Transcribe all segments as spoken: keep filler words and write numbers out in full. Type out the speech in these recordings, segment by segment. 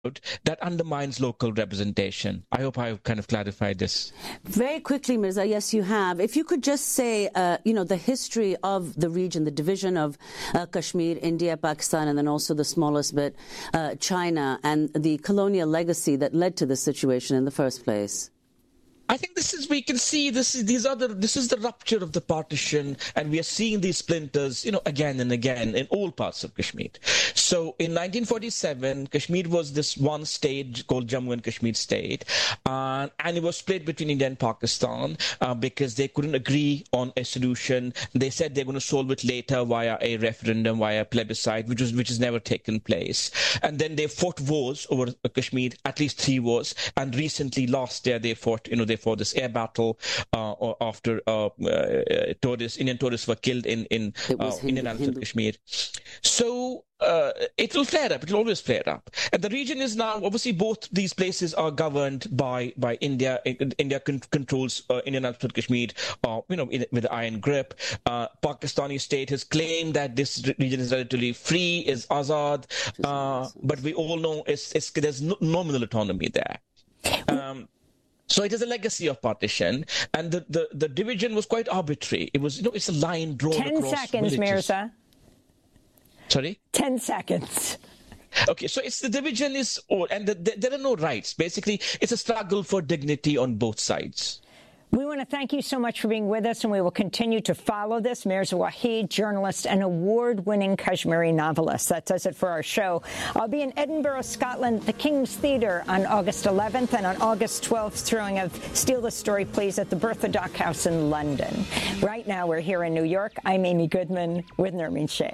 that undermines local representation. I hope I've kind of clarified this. Very quickly, Mirza, yes, you have. If you could just say, uh, you know, the history of the region, the division of uh, Kashmir, India, Pakistan, and then also the smallest bit, uh, China, and the colonial legacy that led to this situation in the first place. I think this is, we can see this is, these are the, this is the rupture of the partition, and we are seeing these splinters, you know, again and again in all parts of Kashmir. So in nineteen forty-seven, Kashmir was this one state called Jammu and Kashmir state, uh, and it was split between India and Pakistan uh, because they couldn't agree on a solution. They said they're going to solve it later via a referendum, via a plebiscite, which was which has never taken place. And then they fought wars over Kashmir, at least three wars, and recently last year they fought, you know, they for this air battle uh, after uh, uh, tourists, Indian tourists were killed in in uh, Indian islands of Kashmir. So uh, it will flare up. It will always flare up. And the region is now, obviously, both these places are governed by by India. India con- controls uh, Indian islands of Kashmir, uh, you know, in, with the iron grip. Uh, Pakistani state has claimed that this region is relatively free, is Azad, uh, but we all know it's, it's, there's no nominal autonomy there. Um, So it is a legacy of partition, and the, the, the division was quite arbitrary. It was, you know, it's a line drawn Ten across seconds, villages. Mirza. Sorry? Ten seconds. Okay, so it's the division is, and the, the, there are no rights. Basically, it's a struggle for dignity on both sides. We want to thank you so much for being with us, and we will continue to follow this. Mirza Waheed, journalist and award-winning Kashmiri novelist. That does it for our show. I'll be in Edinburgh, Scotland, at the King's Theatre on August eleventh, and on August twelfth, throwing of Steal the Story, Please, at the Bertha Dock House in London. Right now, we're here in New York. I'm Amy Goodman with Nermeen Sheikh.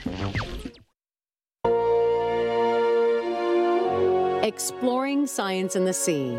Exploring science in the sea.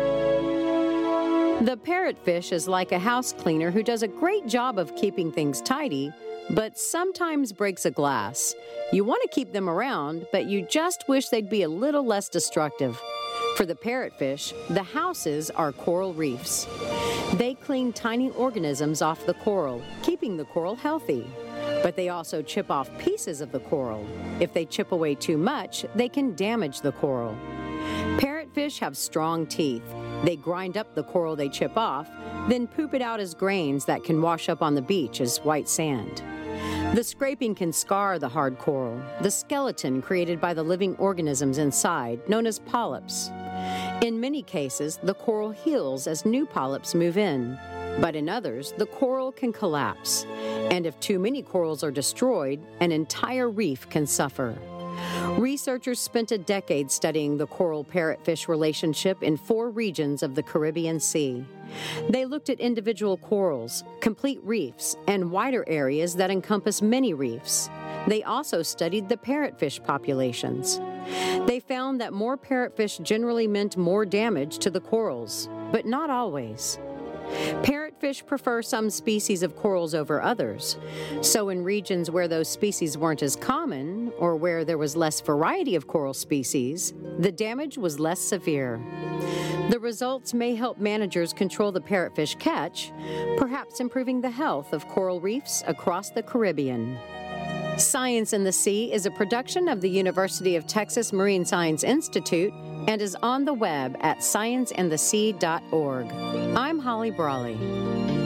The parrotfish is like a house cleaner who does a great job of keeping things tidy, but sometimes breaks a glass. You want to keep them around, but you just wish they'd be a little less destructive. For the parrotfish, the houses are coral reefs. They clean tiny organisms off the coral, keeping the coral healthy. But they also chip off pieces of the coral. If they chip away too much, they can damage the coral. Parrotfish have strong teeth. They grind up the coral they chip off, then poop it out as grains that can wash up on the beach as white sand. The scraping can scar the hard coral, the skeleton created by the living organisms inside, known as polyps. In many cases, the coral heals as new polyps move in, but in others, the coral can collapse. And if too many corals are destroyed, an entire reef can suffer. Researchers spent a decade studying the coral-parrotfish relationship in four regions of the Caribbean Sea. They looked at individual corals, complete reefs, and wider areas that encompass many reefs. They also studied the parrotfish populations. They found that more parrotfish generally meant more damage to the corals, but not always. Parrotfish prefer some species of corals over others. So in regions where those species weren't as common, or where there was less variety of coral species, the damage was less severe. The results may help managers control the parrotfish catch, perhaps improving the health of coral reefs across the Caribbean. Science in the Sea is a production of the University of Texas Marine Science Institute and is on the web at science in the sea dot org. I'm Holly Brawley.